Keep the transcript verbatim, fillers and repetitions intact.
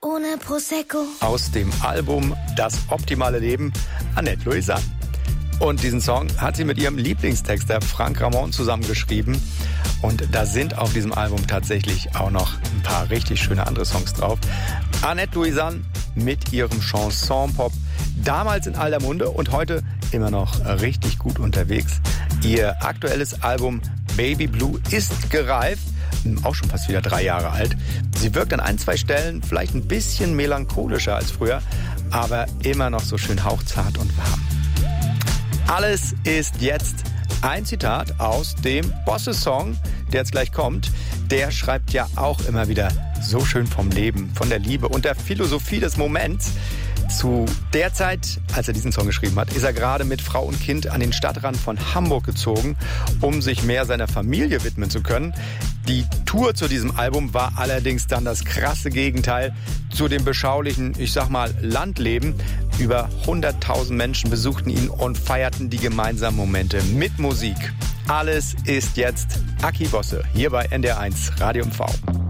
ohne Prosecco. Aus dem Album Das optimale Leben, Annette Louisanne. Und diesen Song hat sie mit ihrem Lieblingstexter Frank Ramon zusammengeschrieben. Und da sind auf diesem Album tatsächlich auch noch ein paar richtig schöne andere Songs drauf. Annette Louisanne mit ihrem Chanson-Pop, damals in aller Munde und heute immer noch richtig gut unterwegs. Ihr aktuelles Album Baby Blue ist gereift, auch schon fast wieder drei Jahre alt. Sie wirkt an ein, zwei Stellen vielleicht ein bisschen melancholischer als früher, aber immer noch so schön hauchzart und warm. Alles ist jetzt ein Zitat aus dem Bosse-Song, der jetzt gleich kommt. Der schreibt ja auch immer wieder so schön vom Leben, von der Liebe und der Philosophie des Moments. Zu der Zeit, als er diesen Song geschrieben hat, ist er gerade mit Frau und Kind an den Stadtrand von Hamburg gezogen, um sich mehr seiner Familie widmen zu können. Die Tour zu diesem Album war allerdings dann das krasse Gegenteil zu dem beschaulichen, ich sag mal, Landleben. Über hunderttausend Menschen besuchten ihn und feierten die gemeinsamen Momente mit Musik. Alles ist jetzt Aki Bosse, hier bei N D R eins Radio M V.